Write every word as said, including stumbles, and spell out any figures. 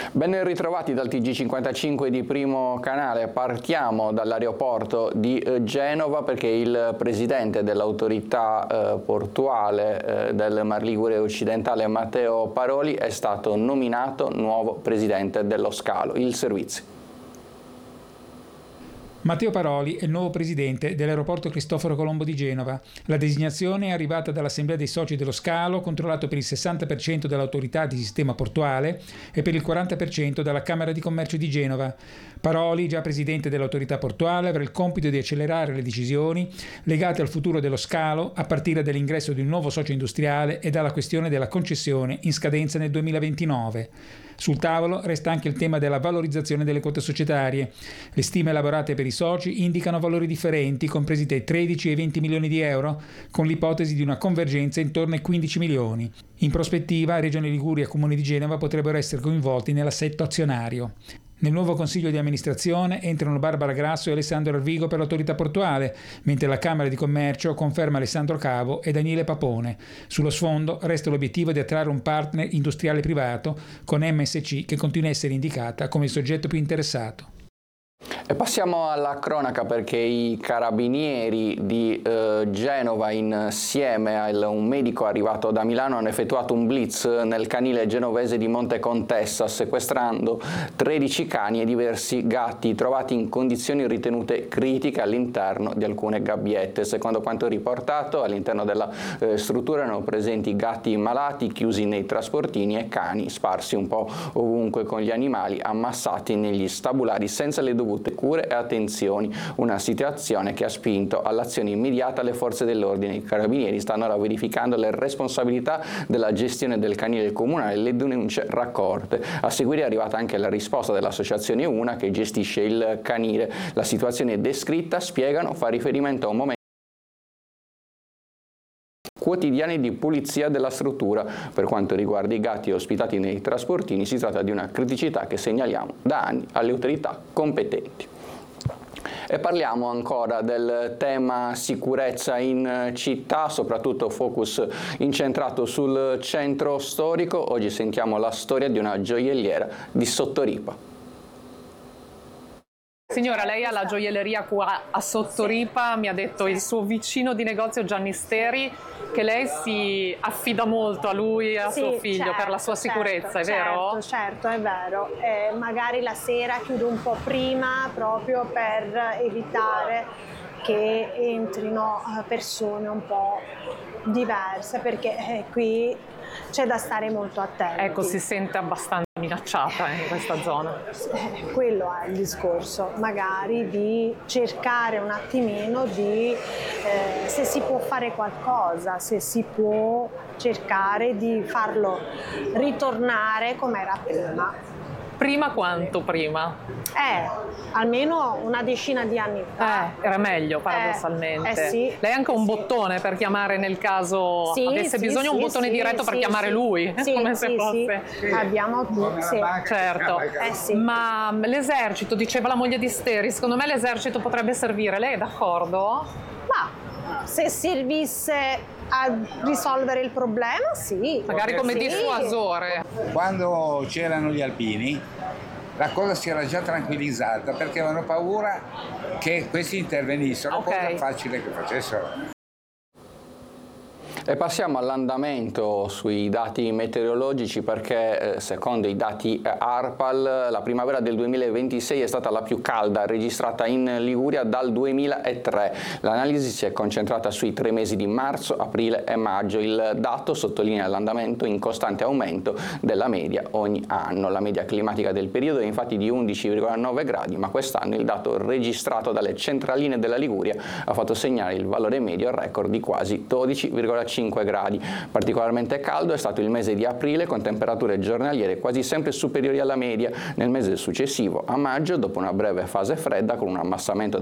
Ben ritrovati dal T G cinquantacinque di Primo Canale. Partiamo dall'aeroporto di Genova perché il presidente dell'autorità eh, portuale eh, del Mar Ligure occidentale, Matteo Paroli, è stato nominato nuovo presidente dello scalo, il servizio. Matteo Paroli è il nuovo presidente dell'aeroporto Cristoforo Colombo di Genova. La designazione è arrivata dall'Assemblea dei soci dello scalo, controllato per il sessanta per cento dall'autorità di sistema portuale e per il quaranta per cento dalla Camera di Commercio di Genova. Paroli, già presidente dell'autorità portuale, avrà il compito di accelerare le decisioni legate al futuro dello scalo a partire dall'ingresso di un nuovo socio industriale e dalla questione della concessione in scadenza nel duemilaventinove. Sul tavolo resta anche il tema della valorizzazione delle quote societarie. Le stime elaborate per i soci indicano valori differenti, compresi dai tredici e i venti milioni di euro, con l'ipotesi di una convergenza intorno ai quindici milioni. In prospettiva, Regione Liguria e Comune di Genova potrebbero essere coinvolti nell'assetto azionario. Nel nuovo consiglio di amministrazione entrano Barbara Grasso e Alessandro Arvigo per l'autorità portuale, mentre la Camera di Commercio conferma Alessandro Cavo e Daniele Papone. Sullo sfondo resta l'obiettivo di attrarre un partner industriale privato con M S C, che continua a essere indicata come il soggetto più interessato. E passiamo alla cronaca perché i carabinieri di eh, Genova insieme a un medico arrivato da Milano hanno effettuato un blitz nel canile genovese di Monte Contessa, sequestrando tredici cani e diversi gatti trovati in condizioni ritenute critiche all'interno di alcune gabbiette. Secondo quanto riportato, all'interno della eh, struttura erano presenti gatti malati chiusi nei trasportini e cani sparsi un po' ovunque, con gli animali ammassati negli stabulari senza le dovute cure e attenzioni, una situazione che ha spinto all'azione immediata le forze dell'ordine. I carabinieri stanno ora verificando le responsabilità della gestione del canile comunale e le denunce raccolte. A seguire è arrivata anche la risposta dell'associazione Una che gestisce il canile. La situazione descritta, spiegano, fa riferimento a un momento quotidiani di pulizia della struttura. Per quanto riguarda i gatti ospitati nei trasportini, si tratta di una criticità che segnaliamo da anni alle autorità competenti. E parliamo ancora del tema sicurezza in città, soprattutto focus incentrato sul centro storico. Oggi sentiamo la storia di una gioielliera di Sottoripa. Signora, lei ha la gioielleria qua a Sottoripa, mi ha detto il suo vicino di negozio Gianni Steri che lei si affida molto a lui e a sì, suo figlio certo, per la sua sicurezza, certo, è vero? Certo, certo, è vero. Eh, magari la sera chiudo un po' prima proprio per evitare che entrino persone un po' diverse, perché eh, qui c'è da stare molto attenti. Ecco, si sente abbastanza minacciata in questa zona. Eh, quello è il discorso, magari di cercare un attimino di eh, se si può fare qualcosa, se si può cercare di farlo ritornare come era prima. Prima quanto prima? Eh, almeno una decina di anni fa. Eh, era meglio paradossalmente. Eh, eh sì, Lei ha anche eh un sì. bottone per chiamare nel caso sì, avesse sì, bisogno, sì, un bottone sì, diretto sì, per chiamare sì. lui, Sì, come sì, se fosse. Sì. Abbiamo tutti, sì. Certo. Eh, sì. Ma l'esercito, diceva la moglie di Steri, secondo me l'esercito potrebbe servire, lei è d'accordo? Ma se servisse a risolvere il problema, sì. Magari come sì. dissuasore. Quando c'erano gli alpini, la cosa si era già tranquillizzata perché avevano paura che questi intervenissero, okay. Cosa facile che facessero. E passiamo all'andamento sui dati meteorologici perché eh, secondo i dati eh, ARPAL la primavera del duemilaventisei è stata la più calda registrata in Liguria dal duemilatré. L'analisi si è concentrata sui tre mesi di marzo, aprile e maggio. Il dato sottolinea l'andamento in costante aumento della media ogni anno. La media climatica del periodo è infatti di undici virgola nove gradi, ma quest'anno il dato registrato dalle centraline della Liguria ha fatto segnare il valore medio record di quasi dodici virgola cinque gradi. Particolarmente caldo è stato il mese di aprile, con temperature giornaliere quasi sempre superiori alla media. Nel mese successivo, a maggio, dopo una breve fase fredda con un abbassamento